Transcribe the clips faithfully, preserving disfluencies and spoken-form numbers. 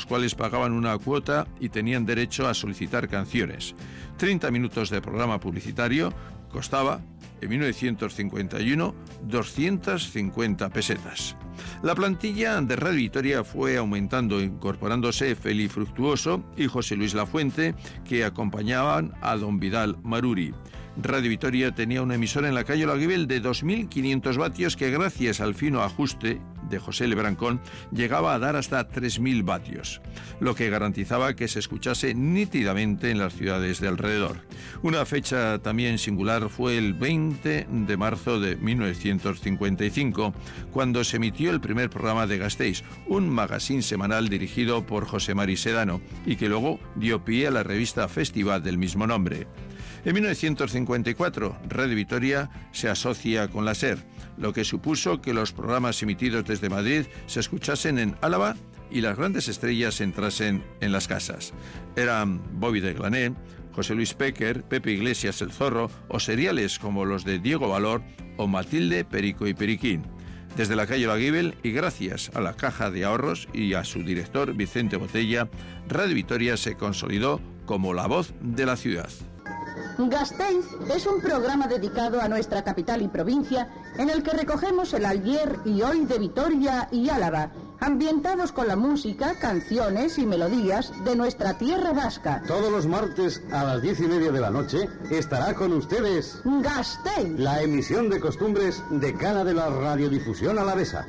los cuales pagaban una cuota y tenían derecho a solicitar canciones. treinta minutos de programa publicitario costaba, en mil novecientos cincuenta y uno, doscientas cincuenta pesetas. La plantilla de Radio Vitoria fue aumentando, incorporándose Feli Fructuoso y José Luis Lafuente, que acompañaban a don Vidal Maruri. Radio Vitoria tenía una emisora en la calle Olaguibel de dos mil quinientos vatios que, gracias al fino ajuste de José Lebrancón, llegaba a dar hasta tres mil vatios, lo que garantizaba que se escuchase nítidamente en las ciudades de alrededor. Una fecha también singular fue el veinte de marzo de mil novecientos cincuenta y cinco, cuando se emitió el primer programa de Gasteiz, un magazín semanal dirigido por José Mari Sedano y que luego dio pie a la revista Festival del mismo nombre. En mil novecientos cincuenta y cuatro, Radio Vitoria se asocia con la SER, lo que supuso que los programas emitidos desde Madrid se escuchasen en Álava y las grandes estrellas entrasen en las casas. Eran Bobby de Glané, José Luis Péquer, Pepe Iglesias el Zorro o seriales como los de Diego Valor o Matilde, Perico y Periquín. Desde la calle Olaguibel y gracias a la Caja de Ahorros y a su director Vicente Botella, Radio Vitoria se consolidó como la voz de la ciudad. Gasteiz es un programa dedicado a nuestra capital y provincia en el que recogemos el ayer y hoy de Vitoria y Álava, ambientados con la música, canciones y melodías de nuestra tierra vasca. Todos los martes a las diez y media de la noche estará con ustedes Gasteiz, la emisión de costumbres decana de la radiodifusión alavesa.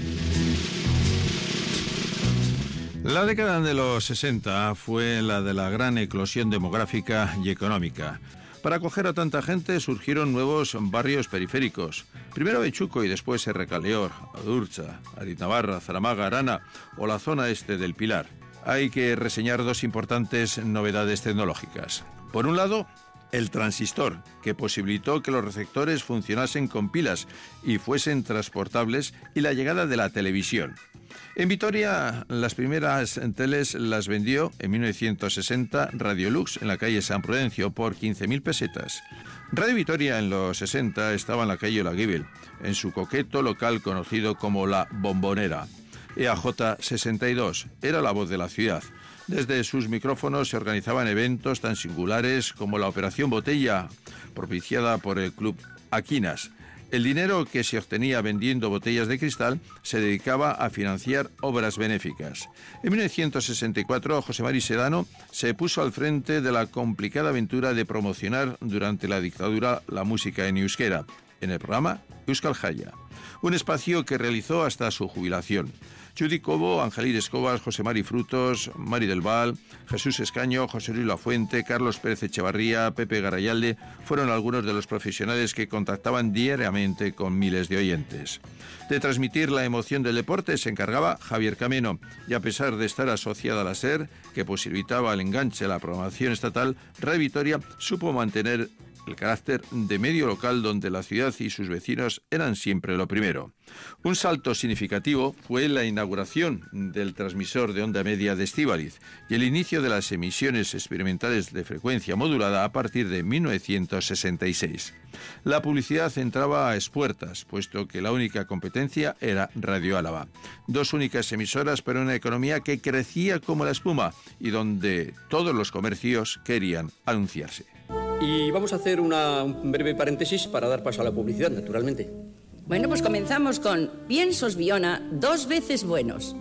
La década de los sesenta fue la de la gran eclosión demográfica y económica. Para acoger a tanta gente surgieron nuevos barrios periféricos. Primero Bechuco y después Errekaleor, Adurza, Aritnavarra, Zaramaga, Arana o la zona este del Pilar. Hay que reseñar dos importantes novedades tecnológicas. Por un lado, el transistor, que posibilitó que los receptores funcionasen con pilas y fuesen transportables, y la llegada de la televisión. En Vitoria, las primeras teles las vendió en mil novecientos sesenta Radiolux en la calle San Prudencio por quince mil pesetas. Radio Vitoria en los sesenta estaba en la calle Olaguibel, en su coqueto local conocido como La Bombonera. E A J sesenta y dos era la voz de la ciudad. Desde sus micrófonos se organizaban eventos tan singulares como la Operación Botella, propiciada por el Club Aquinas. El dinero que se obtenía vendiendo botellas de cristal se dedicaba a financiar obras benéficas. En mil novecientos sesenta y cuatro, José Mari Sedano se puso al frente de la complicada aventura de promocionar durante la dictadura la música en euskera, en el programa Euskal Jaya, un espacio que realizó hasta su jubilación. Judy Cobo, Angelir Escobas, José Mari Frutos, Mari del Val, Jesús Escaño, José Luis Lafuente, Carlos Pérez Echevarría, Pepe Garayalde fueron algunos de los profesionales que contactaban diariamente con miles de oyentes. De transmitir la emoción del deporte se encargaba Javier Cameno, y a pesar de estar asociada a la SER, que posibilitaba el enganche a la programación estatal, Radio Vitoria supo mantener el carácter de medio local donde la ciudad y sus vecinos eran siempre lo primero. Un salto significativo fue la inauguración del transmisor de onda media de Estíbaliz y el inicio de las emisiones experimentales de frecuencia modulada a partir de mil novecientos sesenta y seis. La publicidad entraba a espuertas, puesto que la única competencia era Radio Álava. Dos únicas emisoras, pero una economía que crecía como la espuma y donde todos los comercios querían anunciarse. Y vamos a hacer una, un breve paréntesis para dar paso a la publicidad, naturalmente. Bueno, pues comenzamos con Piensos Biona, dos veces buenos.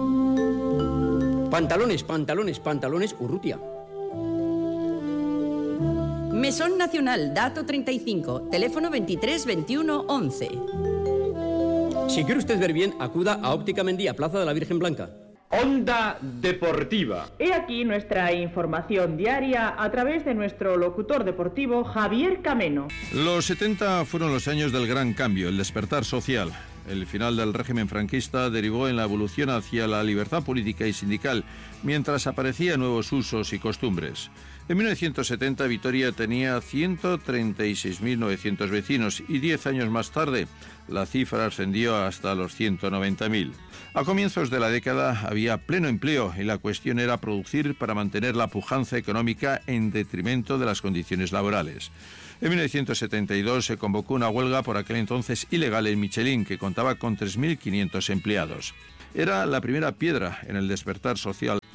Pantalones, pantalones, pantalones Urrutia. Mesón Nacional, dato treinta y cinco, teléfono veintitrés veintiuno once. Si quiere usted ver bien, acuda a Óptica Mendía, Plaza de la Virgen Blanca. Onda Deportiva. He aquí nuestra información diaria a través de nuestro locutor deportivo Javier Cameno. Los setenta fueron los años del gran cambio, el despertar social. El final del régimen franquista derivó en la evolución hacia la libertad política y sindical, mientras aparecían nuevos usos y costumbres. En mil novecientos setenta, Vitoria tenía ciento treinta y seis mil novecientos vecinos y diez años más tarde la cifra ascendió hasta los ciento noventa mil. A comienzos de la década había pleno empleo y la cuestión era producir para mantener la pujanza económica en detrimento de las condiciones laborales. En mil novecientos setenta y dos se convocó una huelga por aquel entonces ilegal en Michelin, que contaba con tres mil quinientos empleados. Era la primera piedra en el despertar social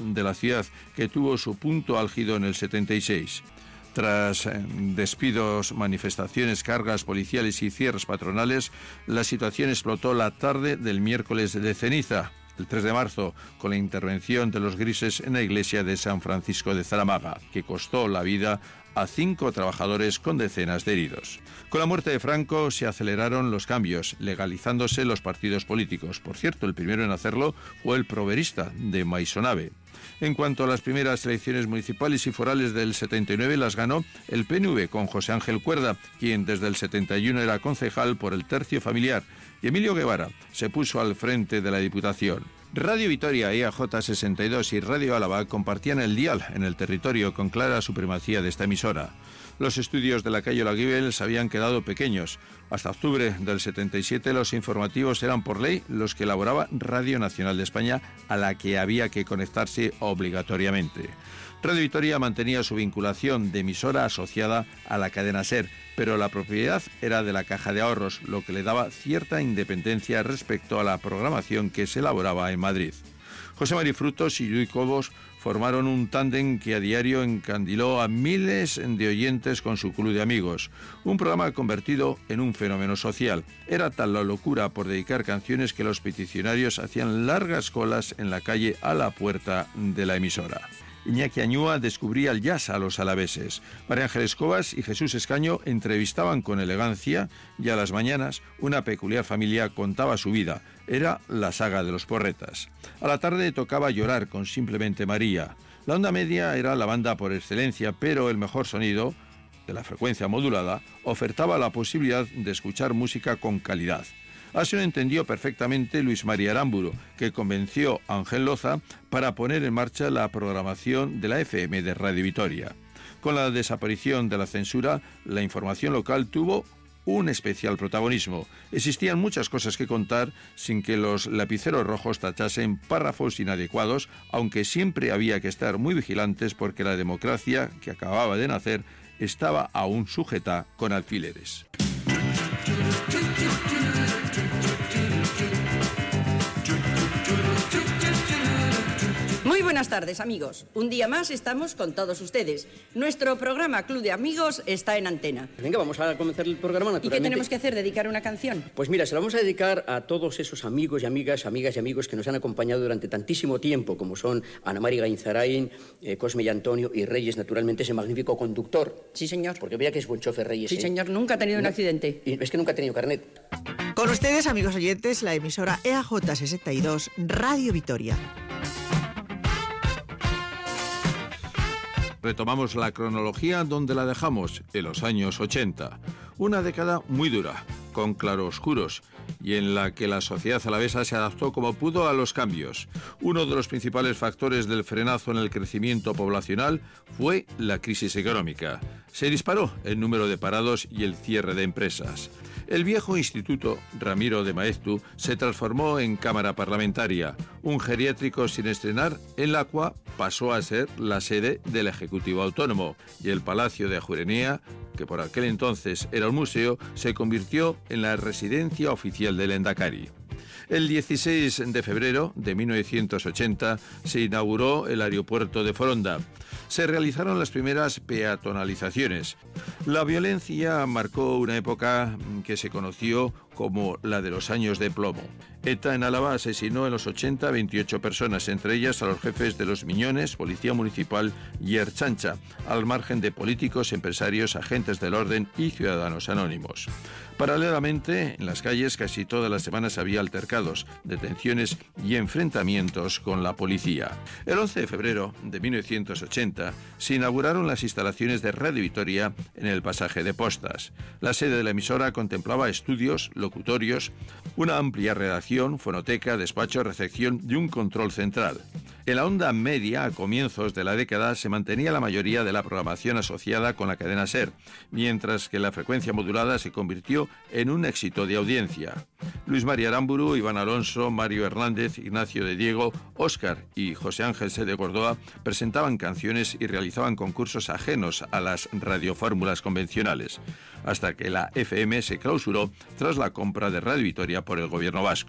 de la ciudad, que tuvo su punto álgido en el setenta y seis. Tras despidos, manifestaciones, cargas policiales y cierres patronales, la situación explotó la tarde del miércoles de ceniza, el tres de marzo, con la intervención de los grises en la iglesia de San Francisco de Zaramaga, que costó la vida a cinco trabajadores con decenas de heridos. Con la muerte de Franco se aceleraron los cambios, legalizándose los partidos políticos. Por cierto, el primero en hacerlo fue el proverista de Maisonave. En cuanto a las primeras elecciones municipales y forales del setenta y nueve, las ganó el P N V con José Ángel Cuerda, quien desde el setenta y uno era concejal por el tercio familiar, y Emilio Guevara se puso al frente de la Diputación. Radio Vitoria, E A J sesenta y dos y Radio Álava compartían el dial en el territorio con clara supremacía de esta emisora. Los estudios de la calle Olaguibel se habían quedado pequeños. Hasta octubre del setenta y siete los informativos eran por ley los que elaboraba Radio Nacional de España, a la que había que conectarse obligatoriamente. Radio Vitoria mantenía su vinculación de emisora asociada a la cadena SER, pero la propiedad era de la Caja de Ahorros, lo que le daba cierta independencia respecto a la programación que se elaboraba en Madrid. José Mari Frutos y Lluís Cobos formaron un tándem que a diario encandiló a miles de oyentes con su club de amigos. Un programa convertido en un fenómeno social. Era tal la locura por dedicar canciones que los peticionarios hacían largas colas en la calle a la puerta de la emisora. Iñaki Añúa descubría el jazz a los alaveses. María Ángeles Cobas y Jesús Escaño entrevistaban con elegancia y a las mañanas una peculiar familia contaba su vida. Era la saga de los porretas. A la tarde tocaba Llorar con Simplemente María. La onda media era la banda por excelencia, pero el mejor sonido, de la frecuencia modulada, ofertaba la posibilidad de escuchar música con calidad. Así lo entendió perfectamente Luis María Aramburu, que convenció a Ángel Loza para poner en marcha la programación de la F M de Radio Vitoria. Con la desaparición de la censura, la información local tuvo un especial protagonismo. Existían muchas cosas que contar sin que los lapiceros rojos tachasen párrafos inadecuados, aunque siempre había que estar muy vigilantes porque la democracia que acababa de nacer estaba aún sujeta con alfileres. Muy buenas tardes, amigos. Un día más estamos con todos ustedes. Nuestro programa Club de Amigos está en antena. Venga, vamos a comenzar el programa, naturalmente. ¿Y qué tenemos que hacer? ¿Dedicar una canción? Pues mira, se la vamos a dedicar a todos esos amigos y amigas, amigas y amigos que nos han acompañado durante tantísimo tiempo, como son Ana Mari Gainzarain, eh, Cosme y Antonio y Reyes, naturalmente, ese magnífico conductor. Sí, señor. Porque vea que es buen chofer, Reyes. Sí, ¿eh? señor. Nunca ha tenido no, un accidente. Y es que nunca ha tenido carnet. Con ustedes, amigos oyentes, la emisora E A J sesenta y dos, Radio Vitoria. Retomamos la cronología donde la dejamos, en los años ochenta. Una década muy dura, con claroscuros, y en la que la sociedad alavesa se adaptó como pudo a los cambios. Uno de los principales factores del frenazo en el crecimiento poblacional fue la crisis económica. Se disparó el número de parados y el cierre de empresas. El viejo instituto Ramiro de Maeztu se transformó en Cámara Parlamentaria, un geriátrico sin estrenar, en la cual pasó a ser la sede del Ejecutivo Autónomo, y el Palacio de Ajurenea, que por aquel entonces era un museo, se convirtió en la residencia oficial del Endacari. El dieciséis de febrero de mil novecientos ochenta se inauguró el aeropuerto de Foronda. Se realizaron las primeras peatonalizaciones. La violencia marcó una época que se conoció como la de los años de plomo. ETA en Álava asesinó en los ochenta a veintiocho personas, entre ellas a los jefes de los Miñones, Policía Municipal y Ertzaintza, al margen de políticos, empresarios, agentes del orden y ciudadanos anónimos. Paralelamente, en las calles casi todas las semanas había altercados, detenciones y enfrentamientos con la policía. El once de febrero de mil novecientos ochenta se inauguraron las instalaciones de Radio Vitoria en el pasaje de Postas. La sede de la emisora contemplaba estudios, locutorios, una amplia redacción, fonoteca, despacho, recepción y un control central. En la onda media, a comienzos de la década, se mantenía la mayoría de la programación asociada con la cadena SER, mientras que la frecuencia modulada se convirtió en un éxito de audiencia. Luis María Aramburu, Iván Alonso, Mario Hernández, Ignacio de Diego, Óscar y José Ángel C. de Gordoa presentaban canciones y realizaban concursos ajenos a las radiofórmulas convencionales, hasta que la F M se clausuró tras la compra de Radio Vitoria por el gobierno vasco.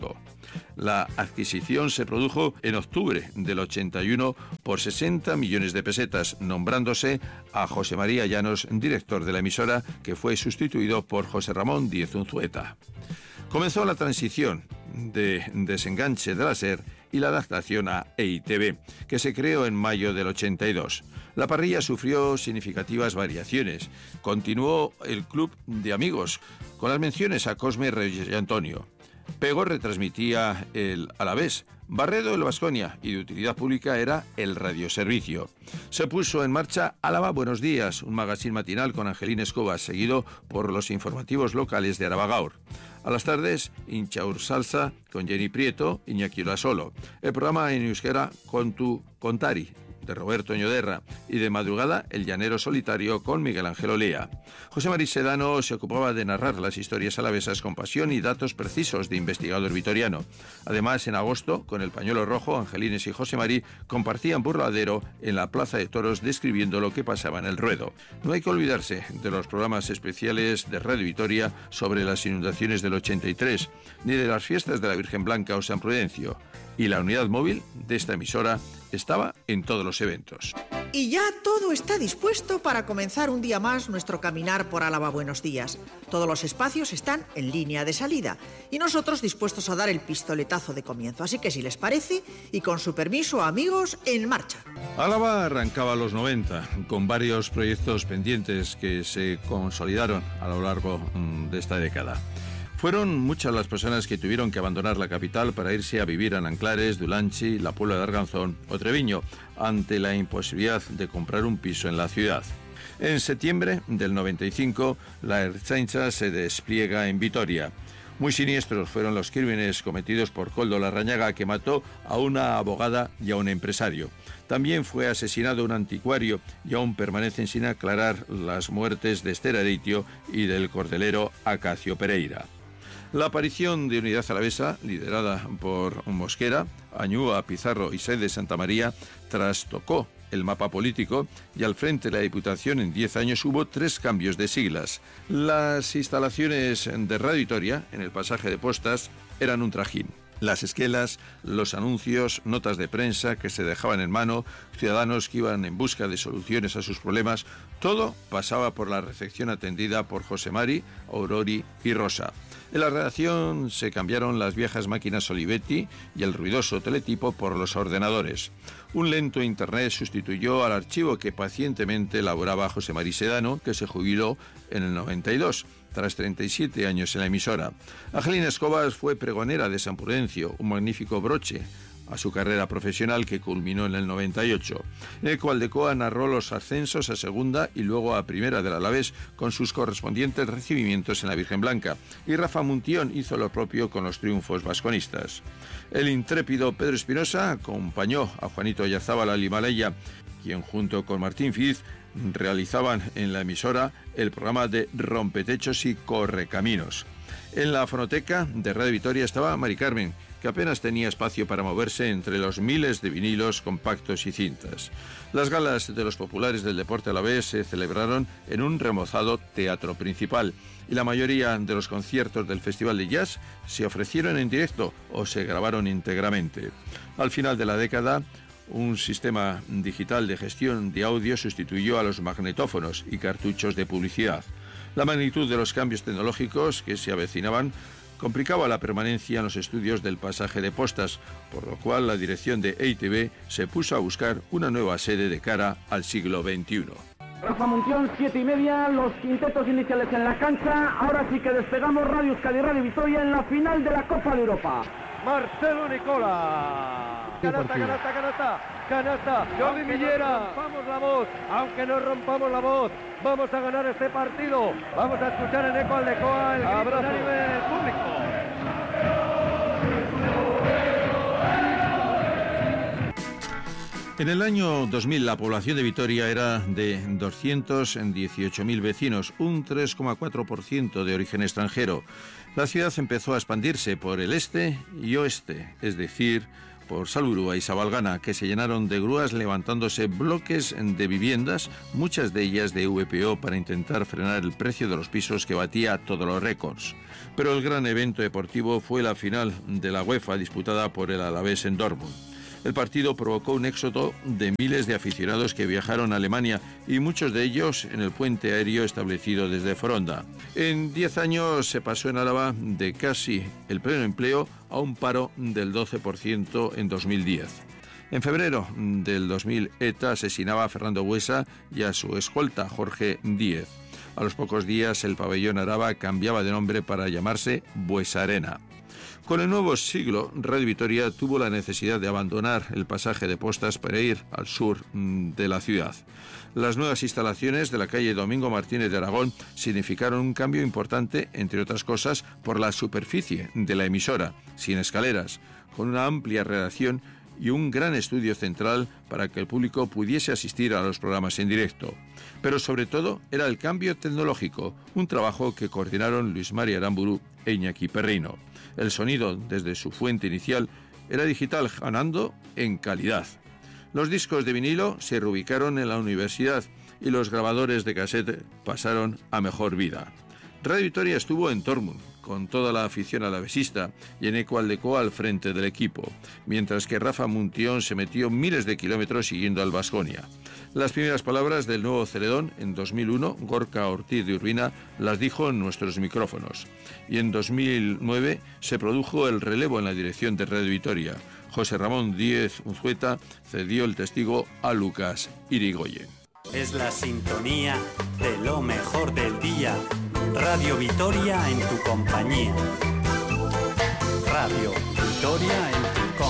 La adquisición se produjo en octubre del ochenta y uno por sesenta millones de pesetas, nombrándose a José María Llanos director de la emisora, que fue sustituido por José Ramón Díez Unzueta. Comenzó la transición de desenganche de la SER y la adaptación a E I Te Be, que se creó en mayo del ochenta y dos. La parrilla sufrió significativas variaciones. Continuó el Club de Amigos, con las menciones a Cosme Reyes y Antonio. Pego retransmitía el Alavés, Barredo el Baskonia, y de utilidad pública era el radioservicio. Se puso en marcha Álava Buenos Días, un magazine matinal con Angelín Escobar, seguido por los informativos locales de Araba Gaur. A las tardes, Inchaur Salsa con Jenny Prieto, Iñaki Solo. El programa en euskera Kontu Kontari, de Roberto Ñoderra, y de madrugada El Llanero Solitario con Miguel Ángel Olea. José María Sedano se ocupaba de narrar las historias alavesas con pasión y datos precisos de investigador vitoriano. Además, en agosto, con El Pañuelo Rojo, Angelines y José María compartían burladero en la Plaza de Toros describiendo lo que pasaba en el ruedo. No hay que olvidarse de los programas especiales de Radio Vitoria sobre las inundaciones del ochenta y tres, ni de las fiestas de la Virgen Blanca o San Prudencio. Y la unidad móvil de esta emisora estaba en todos los eventos. Y ya todo está dispuesto para comenzar un día más nuestro caminar por Álava Buenos Días. Todos los espacios están en línea de salida y nosotros dispuestos a dar el pistoletazo de comienzo. Así que si les parece, y con su permiso, amigos, en marcha. Álava arrancaba a los noventa, con varios proyectos pendientes que se consolidaron a lo largo de esta década. Fueron muchas las personas que tuvieron que abandonar la capital para irse a vivir a Nanclares, Dulanchi, la Puebla de Arganzón o Treviño, ante la imposibilidad de comprar un piso en la ciudad. En septiembre del noventa y cinco, la Ertzaintza se despliega en Vitoria. Muy siniestros fueron los crímenes cometidos por Koldo Larrañaga, que mató a una abogada y a un empresario. También fue asesinado un anticuario y aún permanecen sin aclarar las muertes de Esther Areitio y del cordelero Acacio Pereira. La aparición de Unidad Alavesa, liderada por Mosquera, Añúa, Pizarro y Saez de Santa María, trastocó el mapa político y al frente de la Diputación en diez años hubo tres cambios de siglas. Las instalaciones de Radio Vitoria, en el pasaje de Postas, eran un trajín. Las esquelas, los anuncios, notas de prensa que se dejaban en mano, ciudadanos que iban en busca de soluciones a sus problemas, todo pasaba por la recepción atendida por José Mari, Aurori y Rosa. En la redacción se cambiaron las viejas máquinas Olivetti y el ruidoso teletipo por los ordenadores. Un lento internet sustituyó al archivo que pacientemente elaboraba José María Sedano, que se jubiló en el noventa y dos, tras treinta y siete años en la emisora. Angelina Escobar fue pregonera de San Prudencio, un magnífico broche a su carrera profesional que culminó en el noventa y ocho, en el cual Decoa narró los ascensos a segunda y luego a primera del Alavés con sus correspondientes recibimientos en la Virgen Blanca, y Rafa Muntión hizo lo propio con los triunfos vasconistas. El intrépido Pedro Espinosa acompañó a Juanito Oyarzábal al Himalaya, quien junto con Martín Fiz realizaban en la emisora el programa de Rompetechos y Correcaminos. En la fonoteca de Radio Vitoria estaba Mari Carmen, que apenas tenía espacio para moverse entre los miles de vinilos, compactos y cintas. Las galas de los populares del deporte alavés se celebraron en un remozado teatro principal y la mayoría de los conciertos del Festival de Jazz se ofrecieron en directo o se grabaron íntegramente. Al final de la década, un sistema digital de gestión de audio sustituyó a los magnetófonos y cartuchos de publicidad. La magnitud de los cambios tecnológicos que se avecinaban complicaba la permanencia en los estudios del pasaje de Postas, por lo cual la dirección de E I Te Be se puso a buscar una nueva sede de cara al siglo veintiuno. Rafa Muntión, siete y media, los quintetos iniciales en la cancha. Ahora sí que despegamos Radio Euskadi y Radio Vitoria en la final de la Copa de Europa. Marcelo Nicola. Canasta, canasta, canasta, canasta. Jordi Millera. Rompamos la voz, aunque no rompamos la voz. Vamos a ganar este partido. Vamos a escuchar en eco al Decoa el grito unánime del público. En el año dos mil la población de Vitoria era de doscientos dieciocho mil vecinos, un tres coma cuatro por ciento de origen extranjero. La ciudad empezó a expandirse por el este y oeste, es decir, por Salburua y Sabalgana, que se llenaron de grúas levantándose bloques de viviendas, muchas de ellas de V P O, para intentar frenar el precio de los pisos que batía todos los récords. Pero el gran evento deportivo fue la final de la UEFA disputada por el Alavés en Dortmund. El partido provocó un éxodo de miles de aficionados que viajaron a Alemania y muchos de ellos en el puente aéreo establecido desde Foronda. En diez años se pasó en Álava de casi el pleno empleo a un paro del doce por ciento en dos mil diez. En febrero del dos mil, ETA asesinaba a Fernando Buesa y a su escolta, Jorge Díez. A los pocos días, el pabellón Araba cambiaba de nombre para llamarse Buesa Arena. Con el nuevo siglo, Radio Vitoria tuvo la necesidad de abandonar el pasaje de postas para ir al sur de la ciudad. Las nuevas instalaciones de la calle Domingo Martínez de Aragón significaron un cambio importante, entre otras cosas, por la superficie de la emisora, sin escaleras, con una amplia redacción y un gran estudio central para que el público pudiese asistir a los programas en directo. Pero sobre todo era el cambio tecnológico, un trabajo que coordinaron Luis María Aramburu e Iñaki Perrino. El sonido, desde su fuente inicial, era digital, ganando en calidad. Los discos de vinilo se reubicaron en la universidad y los grabadores de cassette pasaron a mejor vida. Radio Vitoria estuvo en Dortmund, con toda la afición alavesista, y Eneco Aldecoa al frente del equipo, mientras que Rafa Muntión se metió miles de kilómetros siguiendo al Baskonia. Las primeras palabras del nuevo Celedón en dos mil uno, Gorka Ortiz de Urbina, las dijo en nuestros micrófonos. Y en dos mil nueve se produjo el relevo en la dirección de Radio Vitoria. José Ramón Díez Unzueta cedió el testigo a Lucas Irigoyen. Es la sintonía de lo mejor del día. Radio Vitoria en tu compañía. Radio Vitoria en tu